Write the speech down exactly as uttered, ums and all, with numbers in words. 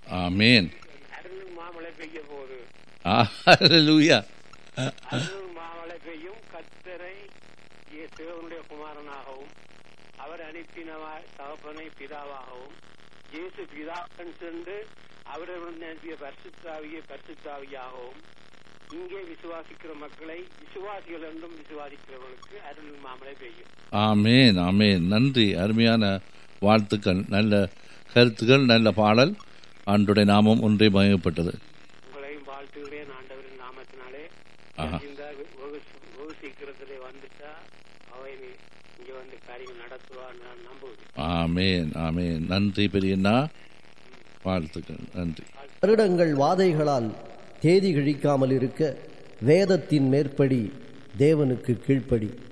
ஆமென். அருள் மாமழை பெய்ய போது ஹல்லேலூயா. அருள் மாமழை பெய்யும். கர்த்தரை தேவனுடைய குமாரனாகவும் அவர் அனுப்பின தகப்பனை பிதாவாகவும் இயேசு பிதாக்கன் சென்று அவரிடம் அனுப்பிய பரிசுத்தாவியை பரிசுத்தாவியாகவும் இங்கே விசுவாசிக்கிற மக்களை விசுவாசிகள் என்றும் விசுவாசிக்கிறவர்களுக்கு அருள் மாமழை பெய்யும். ஆமென் ஆமென். நன்றி. அருமையான வாழ்த்துக்கள், நல்ல கருத்துக்கள், நல்ல பாடல். ஆண்டுடைய நாமம் ஒன்றே மகிமைப்பட்டது. உங்களையும் வாழ்த்துகிறேன் ஆண்டவரின் நாமத்தினாலே. இந்த வெகு சீக்கிரத்திலே வந்துட்டா அவை இங்க வந்து காரியம் நடத்துவான்னு நான் நம்புகிறேன். ஆமென் ஆமென். நன்றி பெரியண்ணா, வாழ்த்துக்கள். நன்றி. வருடங்கள் வாதைகளால் தேதி கிழிக்காமல் இருக்க வேதத்தின் மேற்படி தேவனுக்கு கீழ்ப்படி.